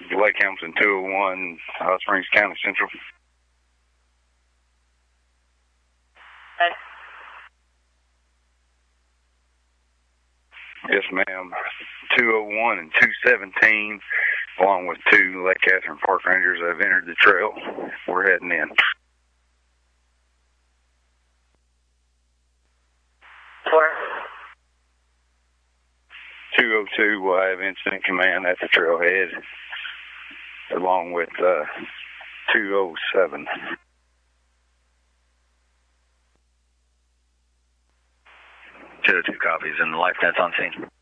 Lake Hamilton 201, Hot Springs County Central. Okay. Yes, ma'am. 201 and 217, along with 2 Lake Catherine Park Rangers, have entered the trail. We're heading in. Where? 202 will have incident command at the trailhead, along with 207. 202 copies, and the life net's on scene.